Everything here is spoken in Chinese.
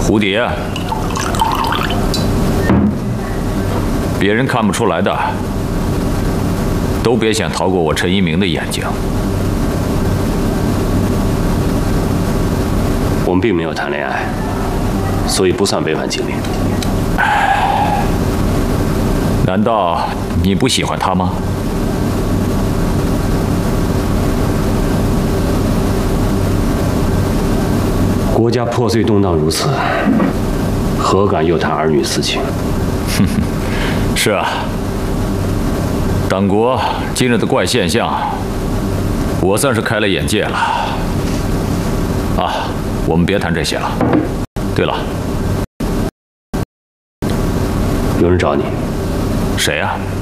蝴蝶，别人看不出来的，都别想逃过我陈一鸣的眼睛。 我们并没有谈恋爱，所以不算违反禁令。 难道你不喜欢他吗？ 国家破碎动荡如此，何敢又谈儿女私情？ 哼哼，是啊，党国今日的怪现象，我算是开了眼界了。啊，我们别谈这些了。对了， 有人找你。 谁呀？